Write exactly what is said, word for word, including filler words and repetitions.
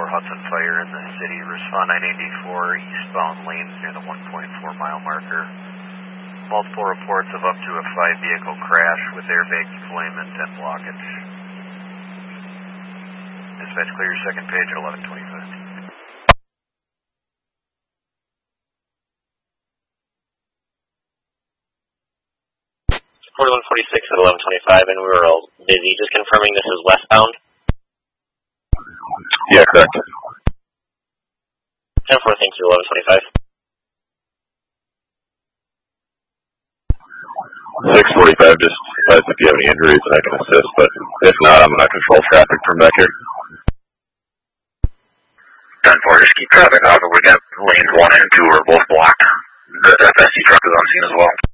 four Hudson Fire in the city. Respond nine eighty-four eastbound lanes near the one point four mile marker. Multiple reports of up to a five vehicle crash with airbag deployment and blockage. Dispatch, clear your second page at eleven twenty-five. forty-one forty-six at eleven twenty-five, and we were all busy. Just confirming this is westbound? Yeah, correct. ten four, thank you, eleven twenty-five. six forty-five, just advise if you have any injuries and I can assist, but if not, I'm going to control traffic from back here. ten four, just keep traffic off. We got lanes one and two are both blocked. The F S C truck is on scene as well.